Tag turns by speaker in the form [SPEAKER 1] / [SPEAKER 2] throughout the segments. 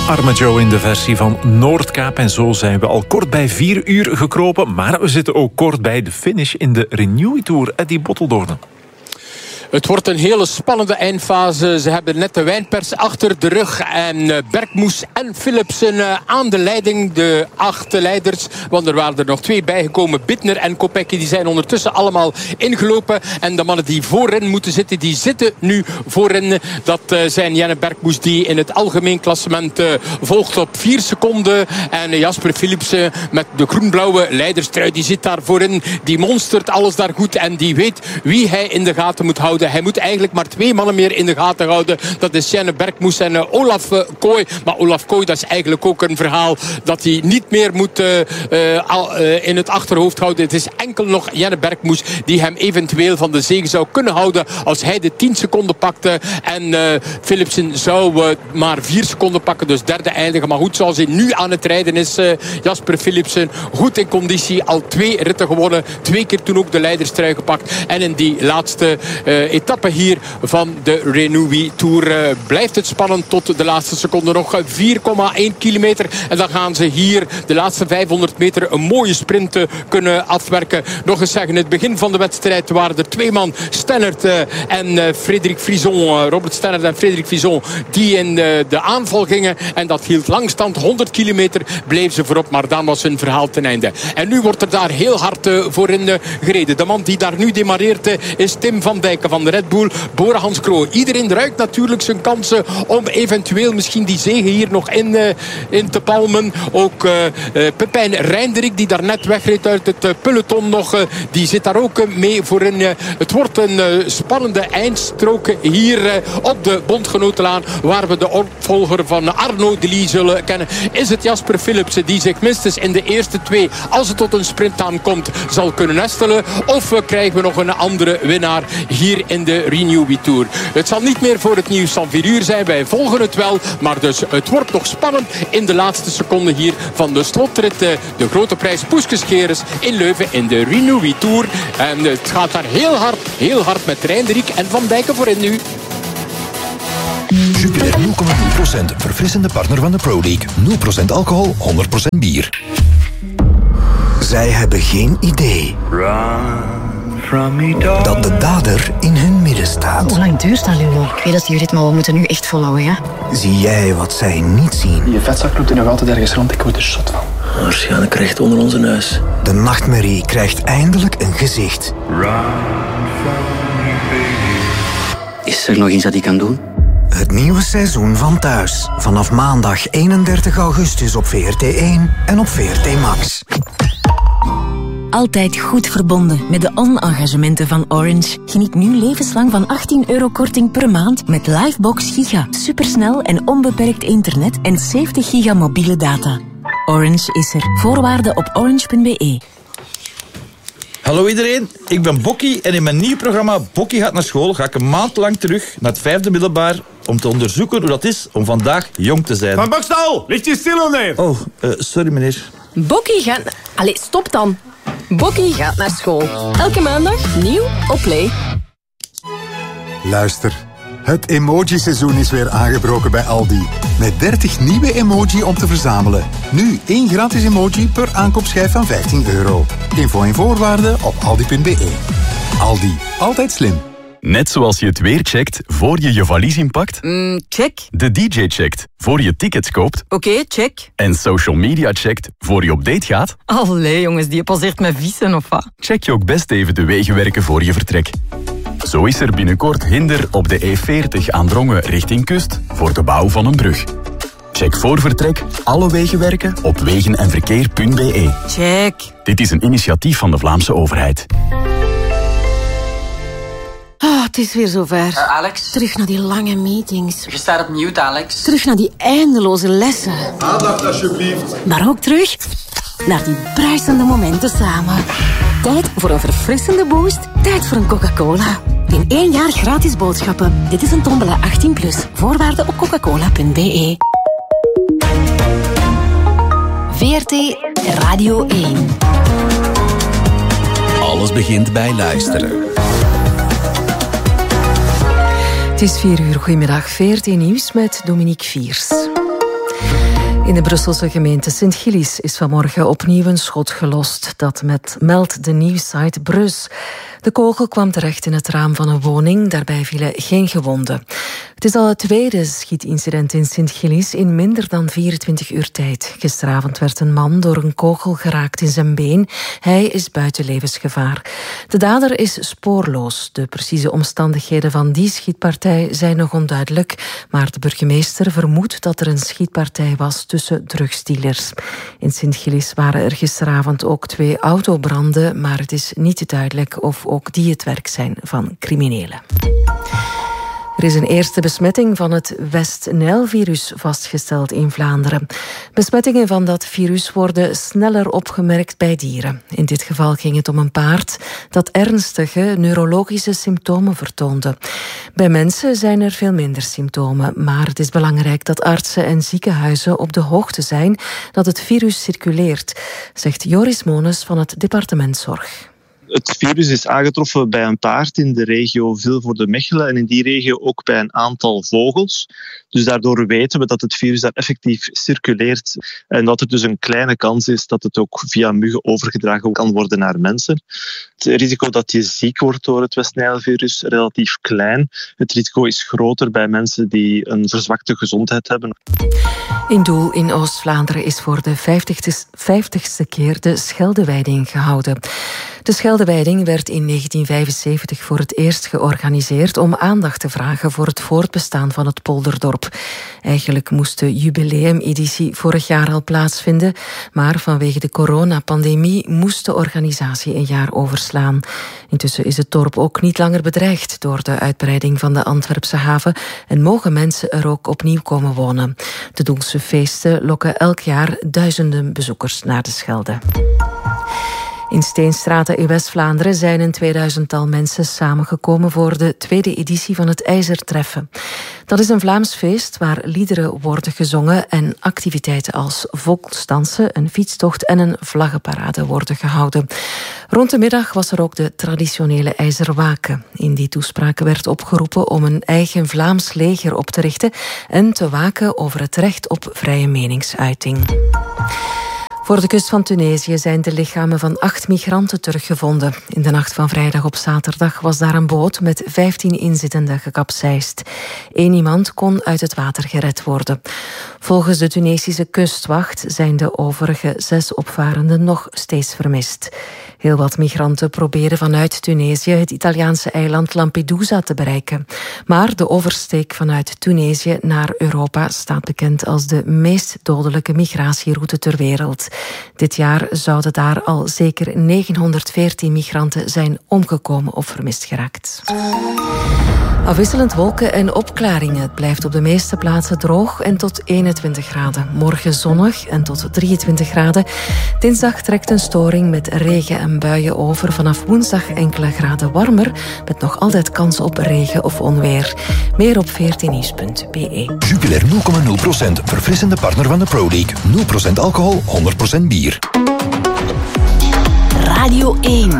[SPEAKER 1] Arme Joe in de versie van Noordkaap. En zo zijn we al kort bij 4 uur gekropen. Maar we zitten ook kort bij de finish in de Renewy Tour. Eddie Botteldoorn.
[SPEAKER 2] Het wordt een hele spannende eindfase. Ze hebben net de wijnpers achter de rug. En Bergmoes en Philipsen aan de leiding. De 8 leiders. Want er waren er nog 2 bijgekomen. Bittner en Kopecky. Die zijn ondertussen allemaal ingelopen. En de mannen die voorin moeten zitten. Die zitten nu voorin. Dat zijn Jenne Bergmoes. Die in het algemeen klassement volgt op 4 seconden. En Jasper Philipsen met de groen-blauwe leiderstrui. Die zit daar voorin. Die monstert alles daar goed. En die weet wie hij in de gaten moet houden. Hij moet eigenlijk maar 2 mannen meer in de gaten houden. Dat is Jenne Bergmoes en Olaf Kooi. Maar Olaf Kooi, dat is eigenlijk ook een verhaal dat hij niet meer moet in het achterhoofd houden. Het is enkel nog Jenne Bergmoes die hem eventueel van de zege zou kunnen houden als hij de 10 seconden pakte. En Philipsen zou maar 4 seconden pakken. Dus derde eindigen. Maar goed, zoals hij nu aan het rijden is, Jasper Philipsen goed in conditie. Al 2 ritten gewonnen. 2 keer toen ook de leiderstrui gepakt. En in die laatste etappe hier van de Renewy Tour blijft het spannend tot de laatste seconde. Nog 4,1 kilometer. En dan gaan ze hier de laatste 500 meter een mooie sprint kunnen afwerken. Nog eens zeggen, het begin van de wedstrijd waren er 2 man, Stennert en Frederik Frison. Robert Stennert en Frederik Frison die in de aanval gingen. En dat hield lang stand. 100 kilometer bleef ze voorop. Maar dan was hun verhaal ten einde. En nu wordt er daar heel hard voorin gereden. De man die daar nu demareert is Tim van Dijken van de Red Bull. Bora Hansgrohe. Iedereen ruikt natuurlijk zijn kansen om eventueel misschien die zege hier nog in te palmen. Ook Pepijn Reindrik die daar net wegreed uit het peloton nog. Die zit daar ook mee voorin. Het wordt een spannende eindstrook hier op de Bondgenotenlaan. Waar we de opvolger van Arno de Lie zullen kennen. Is het Jasper Philipsen die zich minstens in de eerste 2, als het tot een sprint aankomt, zal kunnen nestelen? Of krijgen we nog een andere winnaar hier in de Renewy Tour? Het zal niet meer voor het nieuws van 4 uur zijn. Wij volgen het wel. Maar dus het wordt nog spannend in de laatste seconde hier van de slotrit. De grote prijs Poeskescheres in Leuven in de Renewy Tour. En het gaat daar heel hard met Reindrik en Van Dijken voorin nu.
[SPEAKER 3] Jupiler 0,0%. Verfrissende partner van de Pro League. 0% alcohol, 100% bier. Zij hebben geen idee dat de dader in hun midden staat.
[SPEAKER 4] Hoe lang duurt dat, Lulo? Ik weet dat jullie dit, maar we moeten nu echt volhouden, ja?
[SPEAKER 3] Zie jij wat zij niet zien?
[SPEAKER 5] Je vetzak loopt er nog altijd ergens rond. Ik word er shot van.
[SPEAKER 6] Waarschijnlijk recht onder onze neus.
[SPEAKER 3] De nachtmerrie krijgt eindelijk een gezicht.
[SPEAKER 6] Is er nog iets dat hij kan doen?
[SPEAKER 3] Het nieuwe seizoen van Thuis. Vanaf maandag 31 augustus op VRT1 en op VRT Max.
[SPEAKER 7] Altijd goed verbonden met de on-engagementen van Orange. Geniet nu levenslang van €18 korting per maand met Livebox Giga. Supersnel en onbeperkt internet en 70 giga mobiele data. Orange is er. Voorwaarden op orange.be.
[SPEAKER 8] Hallo iedereen, ik ben Bokkie en in mijn nieuw programma Bokkie gaat naar school ga ik een maand lang terug naar het 5e middelbaar om te onderzoeken hoe dat is om vandaag jong te zijn.
[SPEAKER 9] Van Bokstal, ligt je stil of nee?
[SPEAKER 8] Oh, sorry meneer.
[SPEAKER 10] Bokkie gaat... Allee, stop dan. Bokkie gaat naar school. Elke maandag nieuw op Play.
[SPEAKER 11] Luister, het emoji-seizoen is weer aangebroken bij Aldi. Met 30 nieuwe emoji om te verzamelen. Nu 1 gratis emoji per aankoopschijf van €15. Info en voorwaarden op aldi.be. Aldi, altijd slim.
[SPEAKER 12] Net zoals je het weer checkt voor je valies inpakt.
[SPEAKER 10] Check.
[SPEAKER 12] De DJ checkt voor je tickets koopt.
[SPEAKER 10] Oké, check.
[SPEAKER 12] En social media checkt voor je op date gaat.
[SPEAKER 10] Allee, jongens, die passeert met vissen of wat?
[SPEAKER 12] Check je ook best even de wegenwerken voor je vertrek. Zo is er binnenkort hinder op de E40 aan Drongen richting kust voor de bouw van een brug. Check voor vertrek alle wegenwerken op wegenenverkeer.be.
[SPEAKER 10] Check.
[SPEAKER 12] Dit is een initiatief van de Vlaamse overheid.
[SPEAKER 13] Het is weer zover.
[SPEAKER 14] Alex?
[SPEAKER 13] Terug naar die lange meetings.
[SPEAKER 14] Je staat op mute, Alex.
[SPEAKER 13] Terug naar die eindeloze lessen.
[SPEAKER 9] Aandacht alsjeblieft.
[SPEAKER 13] Maar ook terug naar die bruisende momenten samen. Tijd voor een verfrissende boost. Tijd voor een Coca-Cola. In 1 jaar gratis boodschappen. Dit is een tombola 18+. Voorwaarden op coca-cola.be. VRT Radio 1.
[SPEAKER 3] Alles begint bij luisteren.
[SPEAKER 15] Het is 4 uur. Goedemiddag. VRT Nieuws met Dominique Viers.
[SPEAKER 14] In de Brusselse gemeente Sint-Gillis is vanmorgen opnieuw een schot gelost. Dat meldt de nieuwssite Brus. De kogel kwam terecht in het raam van een woning. Daarbij vielen geen gewonden. Het is al het tweede schietincident in Sint-Gillis in minder dan 24 uur tijd. Gisteravond werd een man door een kogel geraakt in zijn been. Hij is buiten levensgevaar. De dader is spoorloos. De precieze omstandigheden van die schietpartij zijn nog onduidelijk. Maar de burgemeester vermoedt dat er een schietpartij was tussen drugsdealers. In Sint-Gillis waren er gisteravond ook 2 autobranden, maar het is niet duidelijk of ook die het werk zijn van criminelen. Er is een eerste besmetting van het West-Nijl-virus vastgesteld in Vlaanderen. Besmettingen van dat virus worden sneller opgemerkt bij dieren. In dit geval ging het om een paard dat ernstige neurologische symptomen vertoonde. Bij mensen zijn er veel minder symptomen, maar het is belangrijk dat artsen en ziekenhuizen op de hoogte zijn dat het virus circuleert, zegt Joris Mones van het departement Zorg.
[SPEAKER 15] Het virus is aangetroffen bij een paard in de regio Vilvoorde-Mechelen en in die regio ook bij een aantal vogels. Dus daardoor weten we dat het virus daar effectief circuleert en dat er dus een kleine kans is dat het ook via muggen overgedragen kan worden naar mensen. Het risico dat je ziek wordt door het West-Nijl-virus is relatief klein. Het risico is groter bij mensen die een verzwakte gezondheid hebben.
[SPEAKER 14] In Doel in Oost-Vlaanderen is voor de 50ste keer de Scheldewijding gehouden. De Scheldewijding werd in 1975 voor het eerst georganiseerd om aandacht te vragen voor het voortbestaan van het polderdorp. Eigenlijk moest de jubileumeditie vorig jaar al plaatsvinden, maar vanwege de coronapandemie moest de organisatie een jaar overslaan. Intussen is het dorp ook niet langer bedreigd door de uitbreiding van de Antwerpse haven en mogen mensen er ook opnieuw komen wonen. De Doelse feesten lokken elk jaar duizenden bezoekers naar de Schelde. In Steenstraten in West-Vlaanderen zijn een 2000-tal mensen samengekomen voor de tweede editie van het IJzertreffen. Dat is een Vlaams feest waar liederen worden gezongen en activiteiten als volksdansen, een fietstocht en een vlaggenparade worden gehouden. Rond de middag was er ook de traditionele IJzerwaken. In die toespraak werd opgeroepen om een eigen Vlaams leger op te richten en te waken over het recht op vrije meningsuiting. Voor de kust van Tunesië zijn de lichamen van 8 migranten teruggevonden. In de nacht van vrijdag op zaterdag was daar een boot met 15 inzittenden gekapseist. 1 iemand kon uit het water gered worden. Volgens de Tunesische kustwacht zijn de overige 6 opvarenden nog steeds vermist. Heel wat migranten proberen vanuit Tunesië het Italiaanse eiland Lampedusa te bereiken. Maar de oversteek vanuit Tunesië naar Europa staat bekend als de meest dodelijke migratieroute ter wereld. Dit jaar zouden daar al zeker 914 migranten zijn omgekomen of vermist geraakt. Afwisselend wolken en opklaringen. Het blijft op de meeste plaatsen droog en tot 21 graden. Morgen zonnig en tot 23 graden. Dinsdag trekt een storing met regen en buien over. Vanaf woensdag enkele graden warmer, met nog altijd kans op regen of onweer. Meer op 14nieuws.be.
[SPEAKER 3] Jupiler 0,0%. Verfrissende partner van de Pro League. 0% alcohol, 100% bier.
[SPEAKER 7] Radio 1.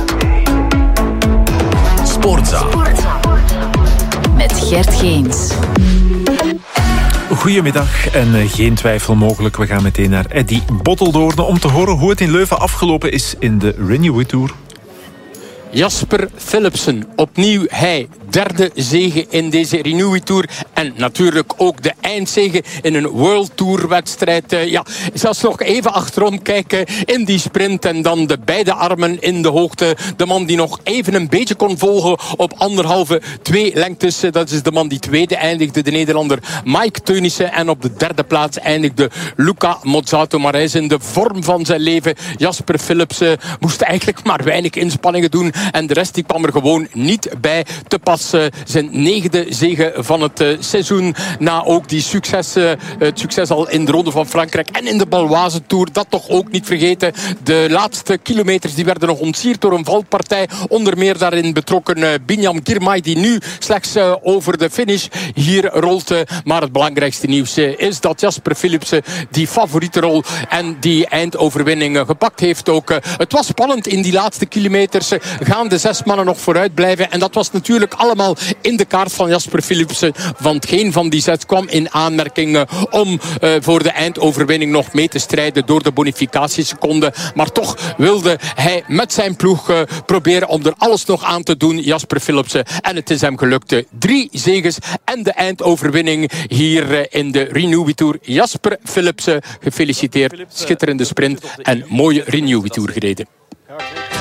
[SPEAKER 3] Sportza.
[SPEAKER 7] Met Gert Geens.
[SPEAKER 1] Goedemiddag en geen twijfel mogelijk. We gaan meteen naar Eddy Botteldoorn om te horen hoe het in Leuven afgelopen is in de Renew Tour.
[SPEAKER 2] Jasper Philipsen, opnieuw hij. 3e zege in deze Renew Tour. En natuurlijk ook de eindzege in een World Tour wedstrijd. Zelfs nog even achterom kijken in die sprint. En dan de beide armen in de hoogte. De man die nog even een beetje kon volgen op 2 lengtes. Dat is de man die tweede eindigde, de Nederlander Mike Teunissen. En op de 3e plaats eindigde Luca Mozzato. Maar hij is in de vorm van zijn leven. Jasper Philipsen moest eigenlijk maar weinig inspanningen doen. En de rest die kwam er gewoon niet bij te pas. Zijn 9e zege van het seizoen. Na ook die het succes al in de Ronde van Frankrijk en in de Baloise Tour. Dat toch ook niet vergeten. De laatste kilometers die werden nog ontsierd door een valpartij. Onder meer daarin betrokken Binyam Girmay, die nu slechts over de finish hier rolt. Maar het belangrijkste nieuws is dat Jasper Philipsen die favoriete rol en die eindoverwinning gepakt heeft ook. Het was spannend in die laatste kilometers. Gaan de 6 mannen nog vooruit blijven? En dat was natuurlijk allemaal allemaal in de kaart van Jasper Philipsen. Want geen van die 6 kwam in aanmerking om voor de eindoverwinning nog mee te strijden door de bonificatieseconde. Maar toch wilde hij met zijn ploeg proberen om er alles nog aan te doen, Jasper Philipsen. En het is hem gelukt. 3 zeges en de eindoverwinning hier in de Renewy Tour. Jasper Philipsen, gefeliciteerd. Schitterende sprint en mooie Renewy Tour gereden.